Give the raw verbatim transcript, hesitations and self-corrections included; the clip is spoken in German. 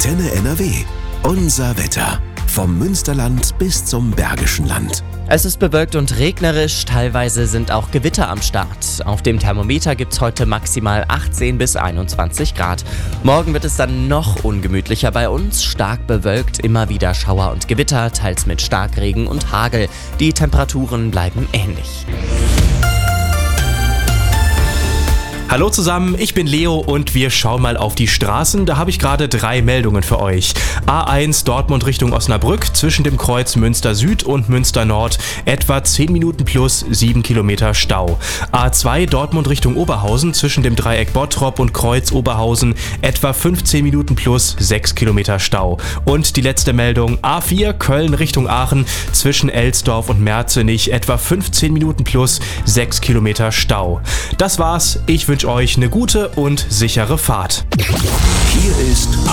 Antenne N R W. Unser Wetter. Vom Münsterland bis zum Bergischen Land. Es ist bewölkt und regnerisch, teilweise sind auch Gewitter am Start. Auf dem Thermometer gibt es heute maximal achtzehn bis einundzwanzig Grad. Morgen wird es dann noch ungemütlicher bei uns, stark bewölkt, immer wieder Schauer und Gewitter, teils mit Starkregen und Hagel. Die Temperaturen bleiben ähnlich. Hallo zusammen, ich bin Leo und wir schauen mal auf die Straßen. Da habe ich gerade drei Meldungen für euch. A eins Dortmund Richtung Osnabrück zwischen dem Kreuz Münster Süd und Münster Nord etwa zehn Minuten plus sieben Kilometer Stau. A zwei Dortmund Richtung Oberhausen zwischen dem Dreieck Bottrop und Kreuz Oberhausen etwa fünfzehn Minuten plus sechs Kilometer Stau. Und die letzte Meldung A vier Köln Richtung Aachen zwischen Elsdorf und Merzenich etwa fünfzehn Minuten plus sechs Kilometer Stau. Das war's, ich wünsche euch eine gute und sichere Fahrt.